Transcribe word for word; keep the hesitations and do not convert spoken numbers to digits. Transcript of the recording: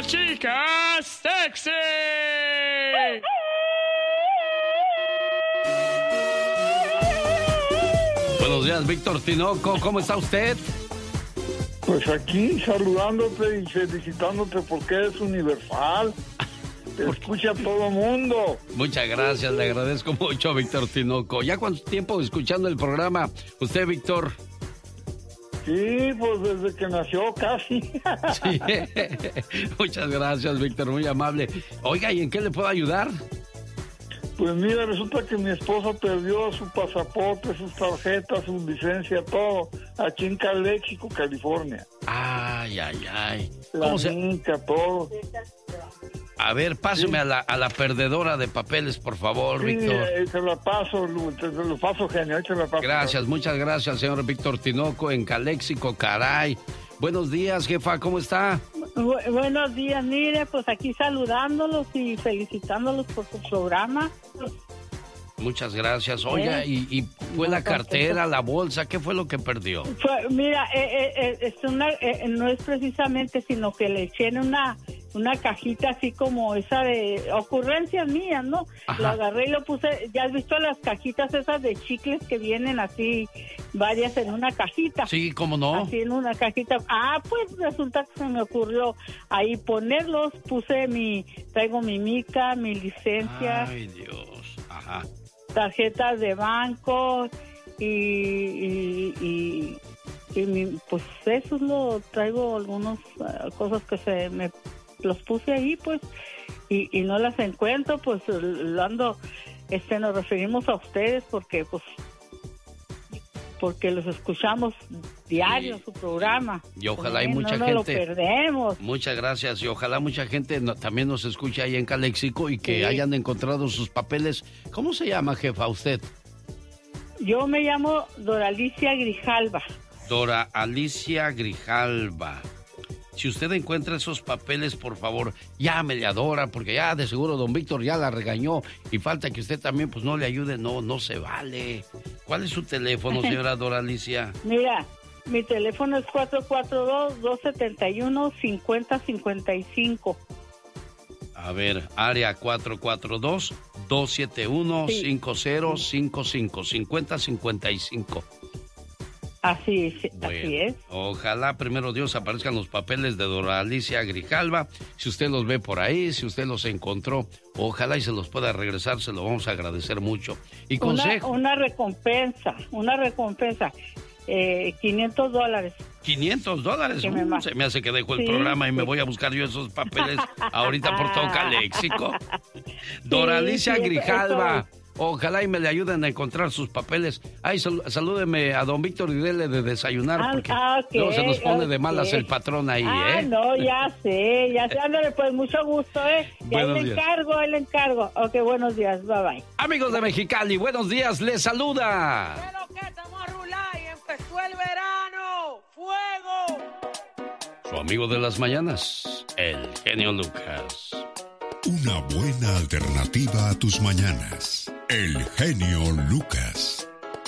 chicas sexy. Buenos días, Víctor Tinoco, ¿cómo está usted? Pues aquí saludándote y felicitándote porque eres universal. Te escucha todo el mundo. Muchas gracias, le agradezco mucho, Víctor Tinoco. ¿Ya cuánto tiempo escuchando el programa usted, Víctor? Sí, pues desde que nació casi. Sí. Muchas gracias, Víctor, muy amable. Oiga, ¿y en qué le puedo ayudar? Pues mira, resulta que mi esposa perdió su pasaporte, sus tarjetas, su licencia, todo, aquí en Calexico, California. Ay, ay, ay. La ¿Cómo se...? finca, todo. A ver, páseme sí. a, la, a la perdedora de papeles, por favor, sí, Víctor. Eh, te la paso, te, te lo paso, genio, te la paso. Gracias, muchas gracias, señor Víctor Tinoco, en Calexico, caray. Buenos días, jefa, ¿cómo está? Bu- buenos días, mire, pues aquí saludándolos y felicitándolos por su programa. Muchas gracias. Oiga, ¿Eh? y, y fue no, la cartera, la bolsa, ¿qué fue lo que perdió? Fue, mira, eh, eh, es una, eh, no es precisamente, sino que le eché en una, una cajita así como esa de ocurrencias mías, ¿no? Ajá. Lo agarré y lo puse, ¿ya has visto las cajitas esas de chicles que vienen así, varias en una cajita? Sí, ¿cómo no? Así en una cajita. Ah, pues resulta que se me ocurrió ahí ponerlos, puse mi, traigo mi mica, mi licencia. Ay, Dios, ajá. Tarjetas de banco y, y, y, y mi, pues eso es lo, traigo algunas uh, cosas que se me los puse ahí pues y, y no las encuentro, pues lo ando, este nos referimos a ustedes porque pues porque los escuchamos diario, sí, su programa. Y ojalá hay mucha no, gente. No lo perdemos. Muchas gracias. Y ojalá mucha gente no, también nos escuche ahí en Calexico y que sí. hayan encontrado sus papeles. ¿Cómo se llama, jefa, usted? Yo me llamo Dora Alicia Grijalva. Dora Alicia Grijalva. Si usted encuentra esos papeles, por favor, llámele a Dora, porque ya de seguro don Víctor ya la regañó y falta que usted también pues no le ayude, no, no se vale. ¿Cuál es su teléfono, señora Dora Alicia? Mira, mi teléfono es cuatro cuatro dos, dos siete uno, cinco cero cinco cinco. A ver, área cuatro cuatro dos, dos siete uno, cinco cero cinco cinco, cinco cero cinco cinco. Así es, bueno, así es. Ojalá, primero Dios, aparezcan los papeles de Dora Alicia Grijalva. Si usted los ve por ahí, si usted los encontró, ojalá y se los pueda regresar, se lo vamos a agradecer mucho. Y consejo. Una, una recompensa, una recompensa, eh, quinientos dólares. ¿quinientos dólares? Uh, me se me hace que dejo el sí, programa y sí. me voy a buscar yo esos papeles ahorita por todo Calexico. Dora sí, Alicia sí, Grijalva. Eso, eso. Ojalá y me le ayuden a encontrar sus papeles. Ay, sal, salúdeme a don Víctor y dele de desayunar, ah, porque ah, okay, luego se nos pone okay. de malas el patrón ahí, ah, ¿eh? no, ya sé, ya sé. Ándale, pues, mucho gusto, ¿eh? Y ahí le encargo, ahí le encargo. Ok, buenos días, bye bye. Amigos de Mexicali, buenos días, les saluda. Pero que estamos a rular y empezó el verano. ¡Fuego! Su amigo de las mañanas, el genio Lucas. Una buena alternativa a tus mañanas. El genio Lucas.